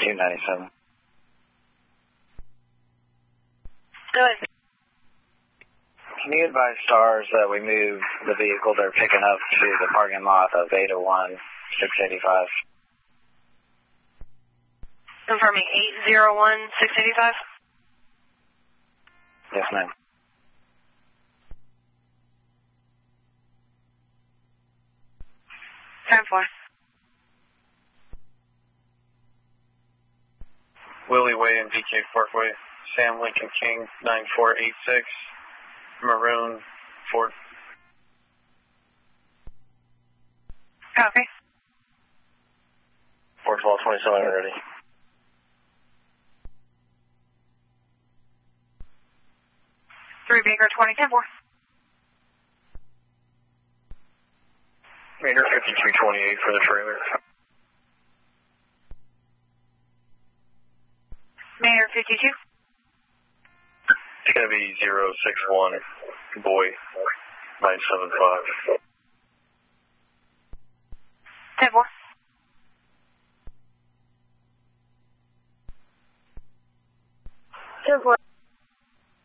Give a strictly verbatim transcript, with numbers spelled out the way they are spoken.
two ninety-seven. Go ahead. Can you advise STARS that we move the vehicle they're picking up to the parking lot of eight oh one, six eighty-five? Confirming eight oh one, six eighty-five? Yes, ma'am. Time for. Willie Way and D K Parkway, Sam Lincoln King, nine four eight six, Maroon Ford. Copy. Ford twelve twenty-seven ready. Three Baker twenty ten four. Meter fifty-two twenty-eight for the trailer. Mayor fifty-two. It's going to be zero six one, boy, nine seven five. ten four. ten four.